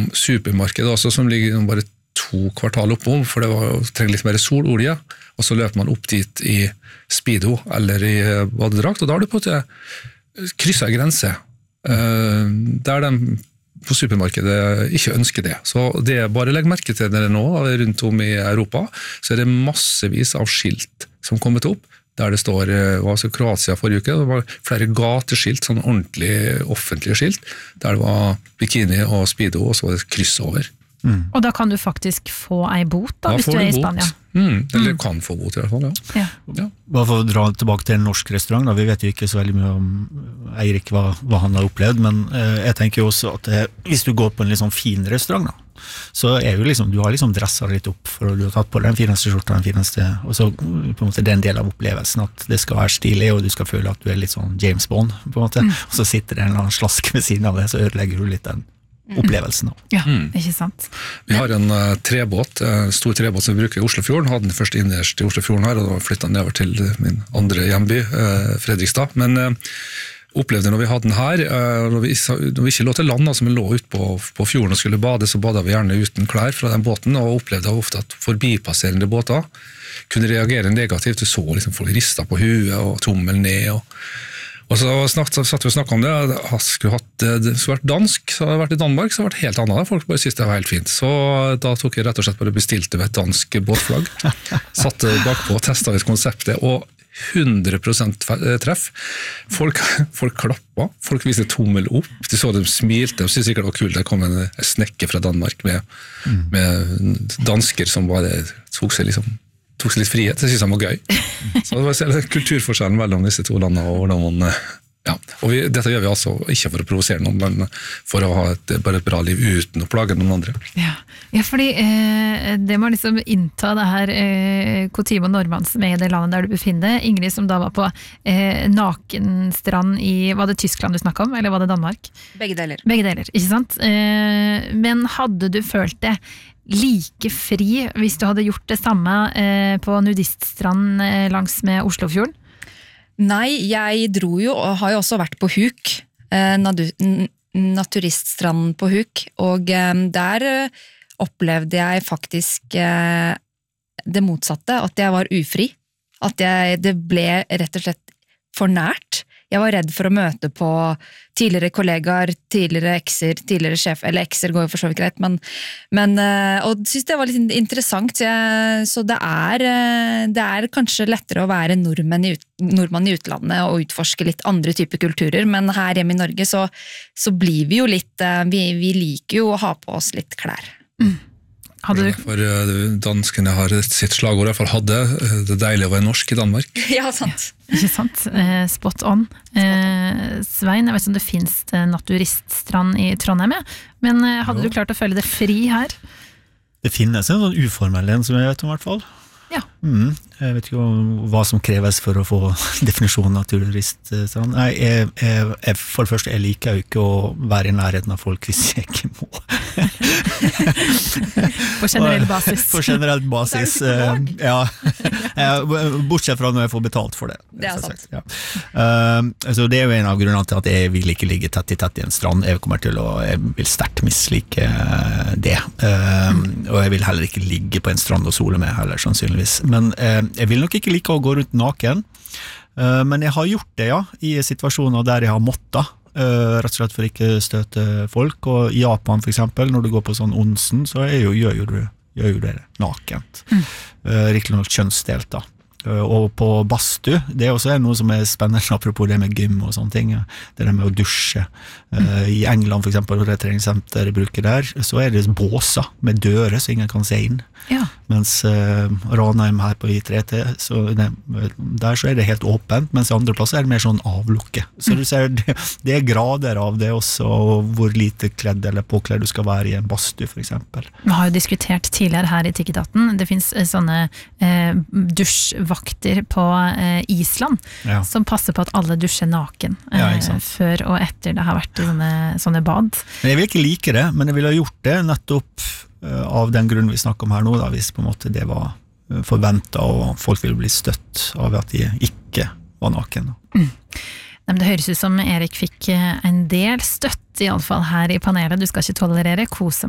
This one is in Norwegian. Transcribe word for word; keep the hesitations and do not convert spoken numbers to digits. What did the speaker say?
supermarked også, som ligger bare to kvartal oppom, for det var, trenger litt mer sololje, og så løper man opp dit i speedo eller i badedrakt, og da har du på en måte krysset en grense, der de på supermarkedet ikke ønsker det. Så det er bare legg merke til det nå, rundt om i Europa, så er det massevis av skilt som kommet opp, der det står, var altså Kroatia forrige uke, det var flere gateskilt, sånn ordentlig offentlige skilt, der det var bikini og speedo, og så var det kryss over. Mm. Og da kan du faktisk få ei bot da, hvis du er i Spania. Mm, eller mm. kan få bot i hvert fall, ja. ja. ja. Bare for å dra tilbake til en norsk restaurant, da. Vi vet jo ikke så veldig mye om Eirik, hva, hva han har opplevd, men eh, jeg tenker jo også at det, hvis du går på en litt sånn fin restaurant, da, så er jo liksom, du har liksom dresset litt opp, for du har tatt på den fineste skjorta, den fineste, og så på en måte det er en del av opplevelsen, at det skal være stilig, og du skal føle at du er litt sånn James Bond, på en måte, mm. og så sitter det en eller annen slask ved siden av det, så ødelegger du litt den opplevelsen. Ja, mm. ikke sant. Vi har en uh, trebåt, en stor trebåt som vi bruker i Oslofjorden, hadde den først innerst i Oslofjorden her, og da flyttet den nedover til min andre hjemby, uh, Fredrikstad, men uh, opplevde når vi hadde den her, uh, når, vi, når vi ikke lå til land, altså vi lå ut på, på fjorden og skulle bade, så badet vi gjerne uten klær fra den båten, og opplevde ofte at forbipasserende båter kunne reagere negativt, du så liksom folk ristet på huet og tommel ned, og Og så snakket, satt vi og snakket om det, jeg skulle, hatt, det skulle vært dansk, så hadde jeg vært i Danmark, så hadde det vært helt annet, folk bare syntes det var helt fint. Så da tok jeg rett og slett bare bestilte ved et dansk båtflagg, satte bakpå og testet litt konseptet, og hundre prosent treff. Folk, folk klappet, folk viste tommel opp, de så dem smilte, de syntes sikkert det var kult, det kom en snekker fra Danmark med, mm. med dansker som bare tok seg liksom tok seg litt frihet, det synes jeg var gøy. Så det var kulturforskjellen mellom disse to landene, og hvordan man, ja. Og vi, dette gjør vi altså ikke for å provosere noen, men for å ha et, bare et bra liv uten å plage noen andre. Ja, ja fordi eh, det må liksom innta det her eh, Cotimo Normans med i det landet der du befinner deg. Ingrid som da var på eh, nakenstrand i, var det Tyskland du snakket om, eller var det Danmark? Begge deler. Begge deler, ikke sant? Eh, men hadde du følt det like fri hvis du hadde gjort det samme eh, på nudiststrand eh, langs med Oslofjorden? Nei, jeg dro jo, og har jo også vært på Huk, eh, naturiststrand på Huk, og eh, der eh, opplevde jeg faktisk eh, det motsatte, at jeg var ufri, at jeg, det ble rett og slett for nært. Jeg var redd for å møte på tidligere kollegaer, tidligere ekser, tidligere sjef, eller ekser går jo for så vidt greit, men, men og synes det var litt interessant, så, jeg, så det, er, det er kanskje lettere å være nordmenn i, ut, nordmann i utlandet og utforske litt andre typer kulturer, men her hjemme i Norge så, så blir vi jo litt, vi, vi liker jo å ha på oss litt klær. Mm. Hadde du... For danskene har sitt slagord, i hvert fall hadde, det er deilig å være norsk i Danmark. Ja, sant. Ja, ikke sant? Eh, spot on. Eh, Svein, jeg vet ikke om det finnes naturiststrand i Trondheim, men eh, hadde jo. Du klart å føle det fri her? Det finnes en sånn uformell en som jeg vet om i hvert fall. Ja. Mm, jeg vet ikke hva som kreves for å få definisjonen av turiststrand. Nei, jeg, jeg, jeg, for det første, jeg liker jo ikke å være i nærheten av folk hvis jeg ikke må. På generell basis. På generell basis, ja. Bortsett fra når jeg får betalt for det. Det er sant. Ja. Uh, altså, det er jo en av grunnene til at jeg vil ikke ligge tett i tett i en strand. Jeg kommer til å, jeg vil sterkt mislike det. Uh, og jeg vil heller ikke ligge på en strand og sole med heller, sannsynligvis. Men eh, jeg vil nok ikke like å gå rundt naken, eh, men jeg har gjort det, ja, i situasjoner der jeg har måttet, eh, rett og slett for ikke støte folk, og i Japan for eksempel, når du går på sånn onsen, så er jo, gjør, jo du, gjør jo det nakent. Mm. Eh, riktig nok kjønnsdelt da. Og på bastu, det er også noe som er spennende apropos det med gym og sånne ting, det der med å dusje. Mm. I England for eksempel, hvor det treningssenter bruker der, så er det båser med dører så ingen kan se inn. Ja. Mens uh, Ranheim her på I tre T, så det, der så er det helt åpent, mens i andre plasser er det mer sånn avlukke. Så du ser, det, det er grader av det også, og hvor lite kledd eller påkledd du skal være i en bastu for eksempel. Vi har jo diskutert tidligere her i Tikketaten, det finnes sånne eh, dusjvakter på eh, Island, ja. Som passer på at alle dusjer naken eh, ja, før og etter det har vært i sånne, sånne bad. Men jeg vil ikke like det, men jeg ville ha gjort det nettopp av den grunnen vi snakker om her nå, da, hvis på en måte det var forventet og folk ville bli støtt av at de ikke var naken. Mm. Det høres ut som Erik fikk en del støtt i alle fall her i panelet. Du skal ikke tolerere kose